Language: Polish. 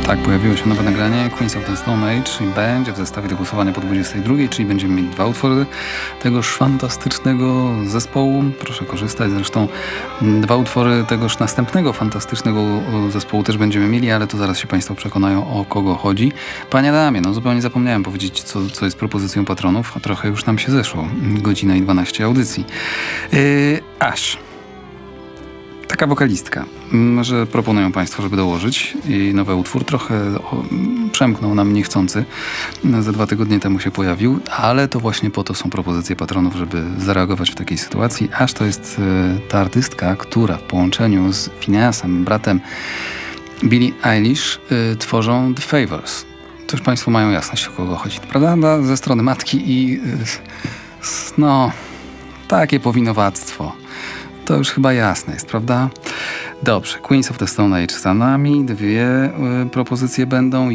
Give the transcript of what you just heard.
Tak, pojawiło się nowe nagranie Queens of the Stone Age i będzie w zestawie do głosowania po 22, czyli będziemy mieć dwa utwory tegoż fantastycznego zespołu. Proszę korzystać. Zresztą dwa utwory tegoż następnego fantastycznego zespołu też będziemy mieli, ale to zaraz się Państwo przekonają, o kogo chodzi. Panie Adamie, no zupełnie zapomniałem powiedzieć, co jest propozycją patronów, a trochę już nam się zeszło. Godzina i 12 audycji. Ash. Taka wokalistka, że proponują Państwo, żeby dołożyć jej nowy utwór. Trochę przemknął nam niechcący. Za 2 tygodnie temu się pojawił, ale to właśnie po to są propozycje patronów, żeby zareagować w takiej sytuacji. Aż to jest ta artystka, która w połączeniu z Phineasem, bratem Billie Eilish, tworzą The Favours. To już Państwo mają jasność, o kogo chodzi, prawda? Ze strony matki i no, takie powinowactwo. To już chyba jasne jest, prawda? Dobrze, Queens of the Stone Age za nami, 2 propozycje będą.